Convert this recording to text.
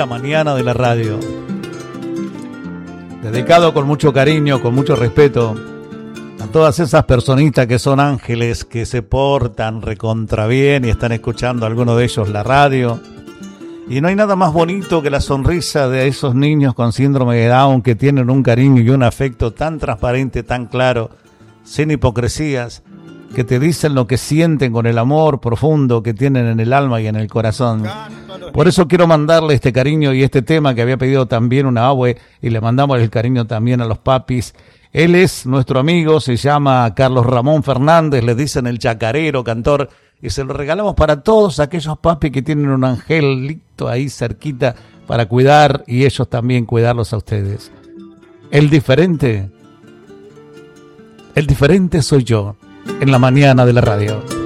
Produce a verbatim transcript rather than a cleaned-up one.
la mañana de la radio. Dedicado con mucho cariño, con mucho respeto a todas esas personitas que son ángeles, que se portan recontra bien y están escuchando alguno de ellos la radio. Y no hay nada más bonito que la sonrisa de esos niños con síndrome de Down, que tienen un cariño y un afecto tan transparente, tan claro, sin hipocresías, que te dicen lo que sienten con el amor profundo que tienen en el alma y en el corazón. Por eso quiero mandarle este cariño y este tema que había pedido también una abue, y le mandamos el cariño también a los papis. Él es nuestro amigo, se llama Carlos Ramón Fernández, le dicen el chacarero, cantor, y se lo regalamos para todos aquellos papis que tienen un angelito ahí cerquita para cuidar, y ellos también cuidarlos a ustedes. El diferente, el diferente soy yo, en la mañana de la radio.